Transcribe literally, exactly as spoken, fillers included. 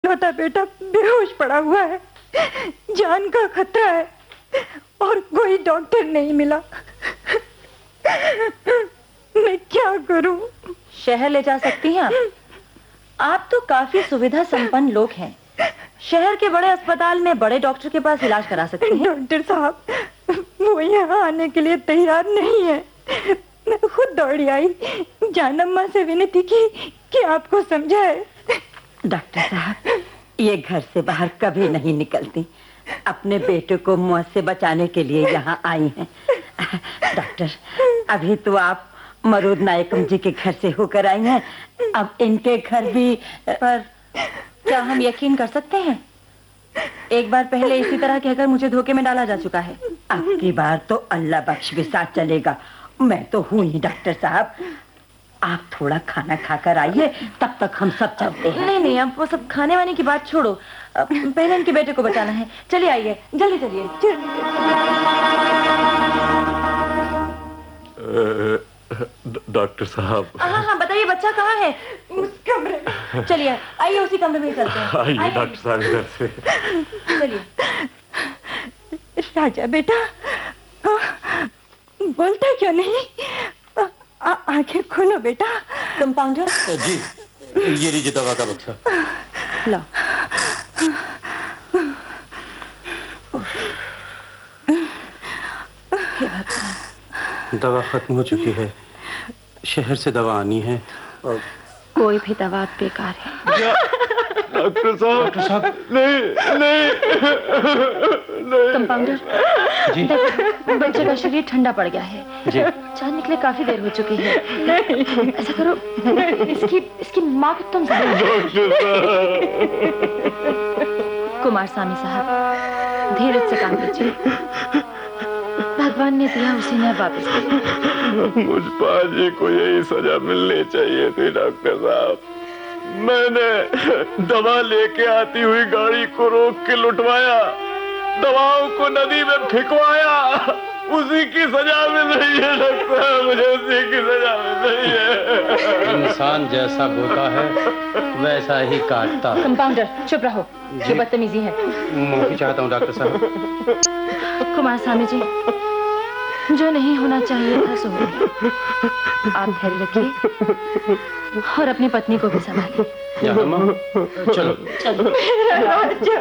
इकलौता बेटा बेहोश पड़ा हुआ है, जान का खतरा है और कोई डॉक्टर नहीं मिला। मैं क्या करूं? शहर ले जा सकती हैं आप? आप तो काफी सुविधा संपन्न लोग हैं। शहर के बड़े अस्पताल में बड़े डॉक्टर के पास इलाज करा सकते हैं। डॉक्टर साहब, वो यहाँ आने के लिए तैयार नहीं है। मैं खुद दौड़ी आई, जानम्मा से विनती की कि आपको समझाए। डॉक्टर साहब, ये घर से बाहर कभी नहीं निकलती। अपने बेटे को मौत से बचाने के लिए यहाँ आई हैं। डॉक्टर, अभी तो आप मरूद नायकम जी के घर से होकर आई हैं, अब इनके घर भी। पर क्या हम यकीन कर सकते हैं? एक बार पहले इसी तरह कहकर मुझे धोखे में डाला जा चुका है। अब की बार तो अल्लाह बख्श के साथ चलेगा। मैं तो हूँ ही डॉक्टर साहब। आप थोड़ा खाना खाकर आइए, तब तक हम सब चलते हैं। नहीं नहीं, अब वो सब खाने वाने की बात छोड़ो, पहले इनके बेटे को बचाना है। चलिए आइए, जल्दी चलिए। डॉक्टर साहब। हाँ हाँ बताइए, बच्चा कहाँ है? उस कमरे में। चलिए आइए, उसी कमरे में चलते हैं। आइए डॉक्टर साहब, इधर से। चलिए। राजा बेटा, बोलता क्यों नहीं? आ, आंखें खोलो बेटा। कंपाउंडर जी, ये लीजिए दवा का बक्सा। लो। दवा खत्म हो चुकी है, शहर से दवा आनी है और कोई भी दवा बेकार है। डॉक्टर साहब, डॉक्टर साहब, नहीं नहीं नहीं। कंपाउंडर जी, बच्चे का शरीर ठंडा पड़ गया है जी। चांद निकले काफी देर हो चुकी है। ऐसा करो, इसकी इसकी माँ को तुम कुमार स्वामी साहब, धीरज से काम कीजिए। भगवान ने दिया, उसी ने वापस दिया। मुझ पाजी को यही सजा मिलनी चाहिए थी डॉक्टर साहब। मैंने दवा लेके आती हुई गाड़ी को रोक के लुटवाया, दवाओं को नदी में फेंकवाया, उसी की सजा मिल रही है डॉक्टर साहब, मुझे उसी की सजा मिल रही है। इंसान जैसा बोता है वैसा ही काटता। कंपाउंडर चुप रहो, ये बदतमीजी है। माफी चाहता हूँ डॉक्टर साहब। कुमार स्वामी जी, जो नहीं होना चाहिए था सो हो गया। आप धैर्य रखिए और अपनी पत्नी को भी संभालिए। चलो चलो।